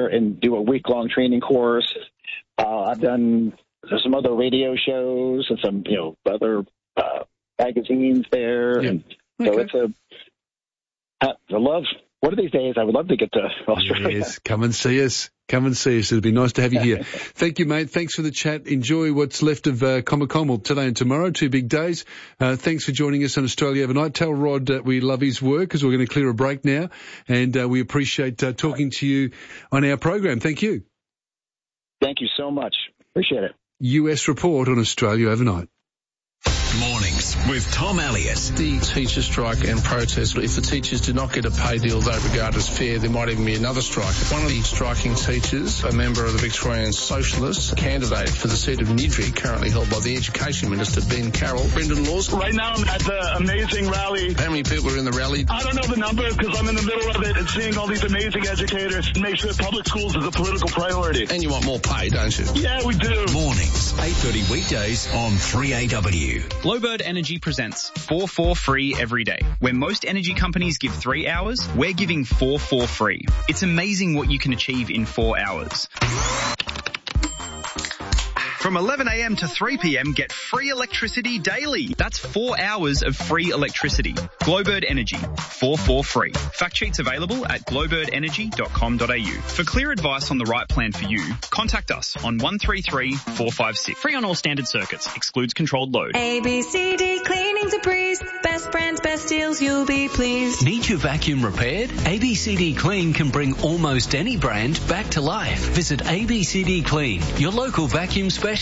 there and do a week-long training course. I've done some other radio shows and some, other magazines there. Yeah. And so it's I love. One of these days, I would love to get to Australia. Yes, come and see us. It'd be nice to have you here. Thank you, mate. Thanks for the chat. Enjoy what's left of Comic-Con. Well, today and tomorrow, 2 big days. Thanks for joining us on Australia Overnight. Tell Rod we love his work, because we're going to clear a break now. And we appreciate talking to you on our program. Thank you. Thank you so much. Appreciate it. US Report on Australia Overnight. Mornings with Tom Elliott. The teacher strike and protest, if the teachers do not get a pay deal they regard as fair, there might even be another strike. One of the striking teachers, a member of the Victorian Socialists, candidate for the seat of Nidri, currently held by the Education Minister, Ben Carroll. Brendan Laws. Right now I'm at the amazing rally. How many people are in the rally? I don't know the number because I'm in the middle of it and seeing all these amazing educators make sure public schools is a political priority. And you want more pay, don't you? Yeah, we do. Mornings, 8:30 weekdays on 3AW. Glowbird Energy presents 4 for free every day. Where most energy companies give 3 hours, we're giving 4 for free. It's amazing what you can achieve in 4 hours. From 11 a.m. to 3 p.m, get free electricity daily. That's 4 hours of free electricity. Glowbird Energy, 4 for free. Fact sheets available at glowbirdenergy.com.au. For clear advice on the right plan for you, contact us on 133 456. Free on all standard circuits. Excludes controlled load. ABCD Cleaning to Breeze. Best brands, best deals, you'll be pleased. Need your vacuum repaired? ABCD Clean can bring almost any brand back to life. Visit ABCD Clean, your local vacuum specialist.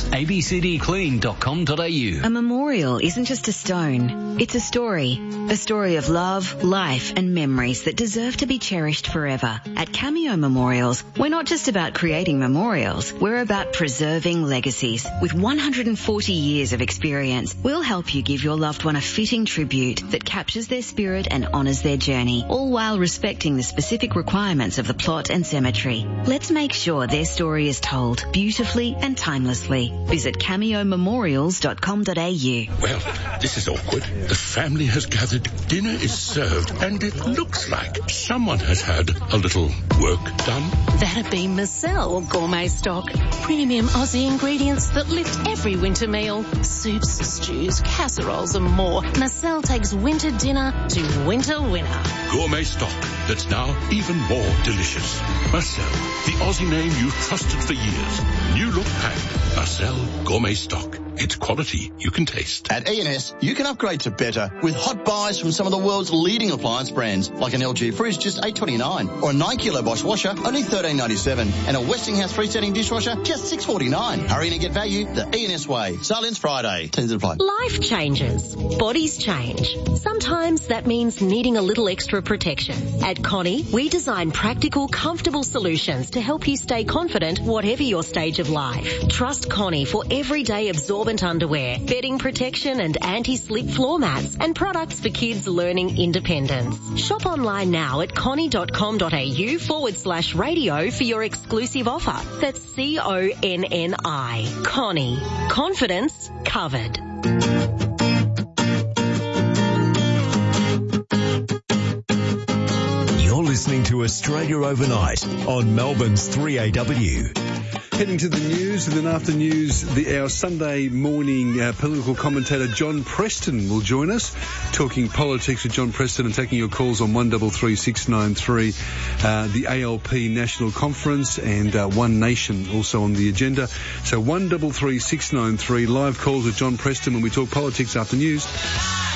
abcdclean.com.au. A memorial isn't just a stone. It's a story of love, life and memories that deserve to be cherished forever. At Cameo Memorials, we're not just about creating memorials, we're about preserving legacies. With 140 years of experience, we'll help you give your loved one a fitting tribute that captures their spirit and honours their journey, all while respecting the specific requirements of the plot and cemetery. Let's make sure their story is told beautifully and timelessly. Visit cameomemorials.com.au. Well, this is awkward. The family has gathered, dinner is served, and it looks like someone has had a little work done. That'd be Marcel Gourmet Stock. Premium Aussie ingredients that lift every winter meal. Soups, stews, casseroles and more. Marcel takes winter dinner to winter winner. Gourmet Stock that's now even more delicious. Marcel, the Aussie name you've trusted for years. New look pack. Marcel Gourmet Stock. It's quality you can taste. At E&S, you can upgrade to better with hot buys from some of the world's leading appliance brands, like an LG fridge, just $8.29, or a 9-kilo Bosch washer, only $13.97, and a Westinghouse freestanding dishwasher, just $6.49. Hurry in and get value the E&S way. Silence Friday. Terms apply. Life changes. Bodies change. Sometimes that means needing a little extra protection. At Connie, we design practical, comfortable solutions to help you stay confident whatever your stage of life. Trust Connie for everyday absorbent underwear, bedding protection and anti-slip floor mats, and products for kids learning independence. Shop online now at connie.com.au/radio for your exclusive offer. That's CONNI. Connie. Confidence covered. You're listening to Australia Overnight on Melbourne's 3AW. Heading to the news, and then after news, our Sunday morning political commentator John Preston will join us, talking politics with John Preston and taking your calls on 133693, the ALP National Conference and One Nation also on the agenda. So 133693, live calls with John Preston when we talk politics after news.